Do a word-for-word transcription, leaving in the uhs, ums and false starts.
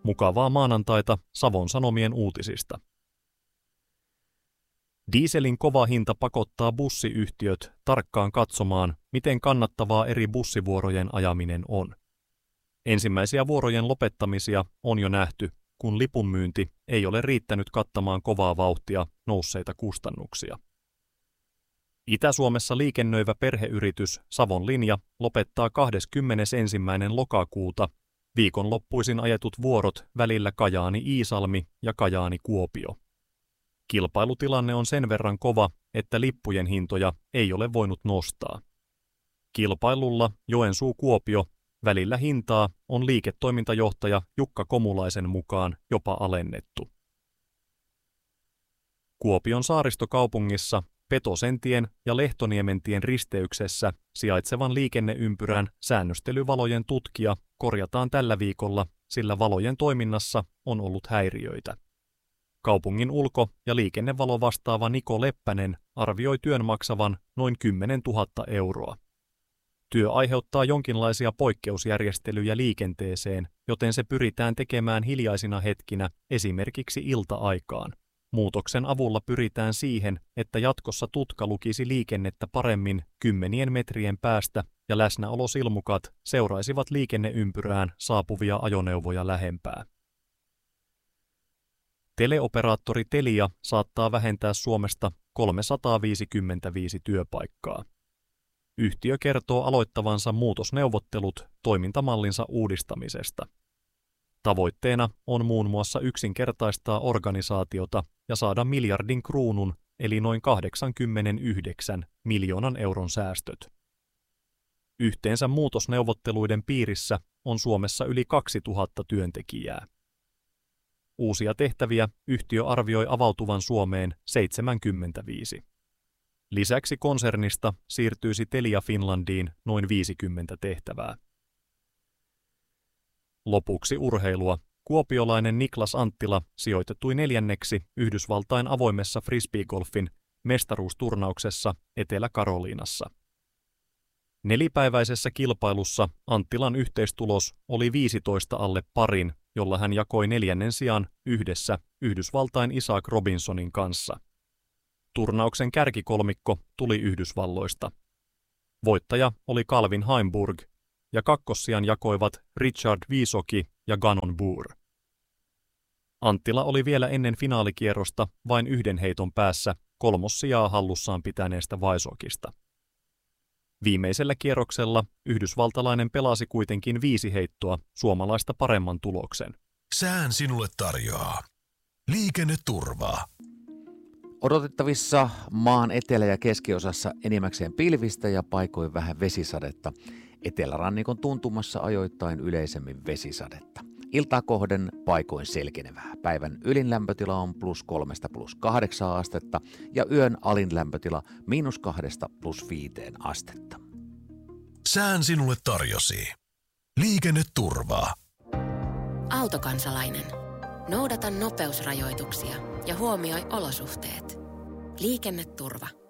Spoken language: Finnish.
Mukavaa maanantaita Savon Sanomien uutisista. Dieselin kova hinta pakottaa bussiyhtiöt tarkkaan katsomaan, miten kannattavaa eri bussivuorojen ajaminen on. Ensimmäisiä vuorojen lopettamisia on jo nähty, kun lipunmyynti ei ole riittänyt kattamaan kovaa vauhtia nousseita kustannuksia. Itä-Suomessa liikennöivä perheyritys Savon Linja lopettaa kahdeskymmenesensimmäinen lokakuuta viikonloppuisin ajetut vuorot välillä Kajaani-Iisalmi ja Kajaani-Kuopio. Kilpailutilanne on sen verran kova, että lippujen hintoja ei ole voinut nostaa. Kilpailulla Joensuu-Kuopio välillä hintaa on liiketoimintajohtaja Jukka Komulaisen mukaan jopa alennettu. Kuopion saaristokaupungissa Petosentien ja Lehtoniementien risteyksessä sijaitsevan liikenneympyrän säännöstelyvalojen tutkija korjataan tällä viikolla, sillä valojen toiminnassa on ollut häiriöitä. Kaupungin ulko- ja liikennevalo vastaava Niko Leppänen arvioi työn maksavan noin kymmenen tuhatta euroa. Työ aiheuttaa jonkinlaisia poikkeusjärjestelyjä liikenteeseen, joten se pyritään tekemään hiljaisina hetkinä, esimerkiksi ilta-aikaan. Muutoksen avulla pyritään siihen, että jatkossa tutka lukisi liikennettä paremmin kymmenien metrien päästä ja läsnäolosilmukat seuraisivat liikenneympyrään saapuvia ajoneuvoja lähempää. Teleoperaattori Telia saattaa vähentää Suomesta kolmesataaviisikymmentäviisi työpaikkaa. Yhtiö kertoo aloittavansa muutosneuvottelut toimintamallinsa uudistamisesta. Tavoitteena on muun muassa yksinkertaistaa organisaatiota ja saada miljardin kruunun eli noin kahdeksankymmentäyhdeksän miljoonan euron säästöt. Yhteensä muutosneuvotteluiden piirissä on Suomessa yli kaksituhatta työntekijää. Uusia tehtäviä yhtiö arvioi avautuvan Suomeen seitsemänkymmentäviisi. Lisäksi konsernista siirtyisi Telia Finlandiin noin viisikymmentä tehtävää. Lopuksi urheilua. Kuopiolainen Niklas Anttila sijoitettui neljänneksi Yhdysvaltain avoimessa frisbeegolfin mestaruusturnauksessa Etelä-Karoliinassa. Nelipäiväisessä kilpailussa Anttilan yhteistulos oli viisitoista alle parin, jolla hän jakoi neljännen sijan yhdessä Yhdysvaltain Isaac Robinsonin kanssa. Turnauksen kärkikolmikko tuli Yhdysvalloista. Voittaja oli Calvin Heimburg ja kakkossijan jakoivat Richard Wiesoki ja Gannon Buhr. Anttila oli vielä ennen finaalikierrosta vain yhden heiton päässä kolmossijaa hallussaan pitäneestä Wiesokista. Viimeisellä kierroksella yhdysvaltalainen pelasi kuitenkin viisi heittoa suomalaista paremman tuloksen. Sään sinulle tarjoaa liikenneturvaa. Odotettavissa maan etelä- ja keskiosassa enimmäkseen pilvistä ja paikoin vähän vesisadetta. Etelärannikon tuntumassa ajoittain yleisemmin vesisadetta. Iltaa kohden paikoin selkenevää. Päivän ylin lämpötila on plus kolmesta plus kahdeksaa astetta ja yön alin lämpötila miinus kahdesta plus viiteen astetta. Sään sinulle tarjosi liikenneturvaa. Autokansalainen. Noudata nopeusrajoituksia ja huomioi olosuhteet. Liikenneturva.